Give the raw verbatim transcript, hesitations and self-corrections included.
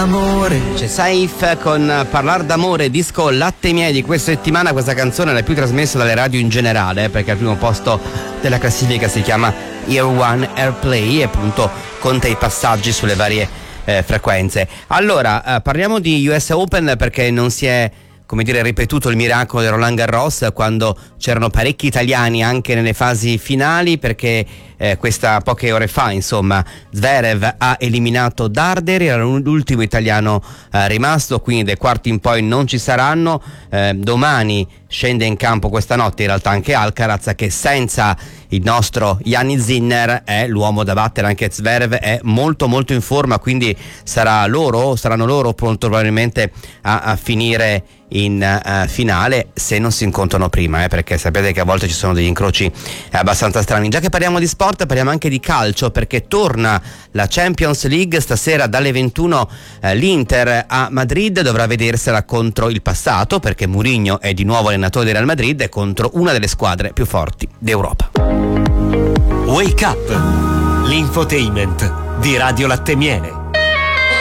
d'amore. C'è Saif con Parlar d'amore, disco Latte Miei di questa settimana. Questa canzone è la più trasmessa dalle radio in generale, perché al primo posto della classifica si chiama Air One Airplay e appunto conta i passaggi sulle varie eh, frequenze. Allora, eh, parliamo di U S Open, perché non si è, come dire, ripetuto il miracolo di Roland Garros, quando c'erano parecchi italiani anche nelle fasi finali, perché eh, questa poche ore fa, insomma, Zverev ha eliminato Darder, era l'ultimo italiano eh, rimasto, quindi dai quarti in poi non ci saranno. Eh, domani scende in campo, questa notte in realtà, anche Alcaraz, che senza il nostro Jannik Sinner è l'uomo da battere. Anche Zverev è molto molto in forma, quindi sarà loro, saranno loro pronto probabilmente a, a finire in uh, finale, se non si incontrano prima, eh, perché sapete che a volte ci sono degli incroci abbastanza strani. Già che parliamo di sport, parliamo anche di calcio, perché torna la Champions League stasera dalle ventuno. eh, l'Inter a Madrid dovrà vedersela contro il passato, perché Mourinho è di nuovo allenatore del Real Madrid e contro una delle squadre più forti d'Europa. Wake Up, l'infotainment di Radio Latte Miele.